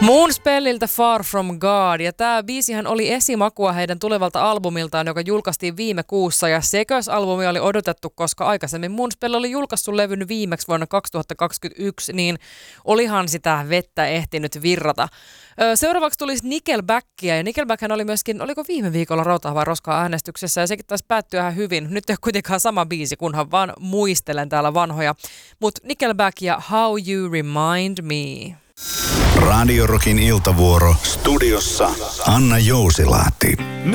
Moonspelliltä Far From God, ja tämä biisihän oli esimakua heidän tulevalta albumiltaan, joka julkaistiin viime kuussa, ja Sekös-albumi oli odotettu, koska aikaisemmin Moonspell oli julkaissut levyn viimeksi vuonna 2021, niin olihan sitä vettä ehtinyt virrata. Seuraavaksi tulisi Nickelbackia, ja Nickelbackhän oli myöskin, oliko viime viikolla Rautaa vai Roskaa äänestyksessä, ja sekin taisi päättyä ihan hyvin. Nyt ei ole kuitenkaan sama biisi, kunhan vaan muistelen täällä vanhoja. Mutta Nickelback ja How You Remind Me. Radio Rockin iltavuoro. Studiossa Anna Jousilahti.